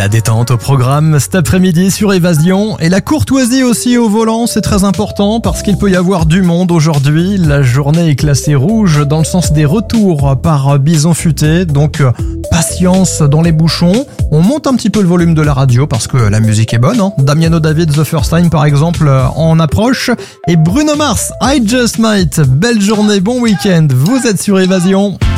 La détente au programme cet après-midi sur Évasion et la courtoisie aussi au volant, c'est très important parce qu'il peut y avoir du monde aujourd'hui. La journée est classée rouge dans le sens des retours par Bison Futé, donc patience dans les bouchons. On monte un petit peu le volume de la radio parce que la musique est bonne. Damiano David, The First Time par exemple, en approche. Et Bruno Mars, I Just Might. Belle journée, bon week-end, vous êtes sur Évasion.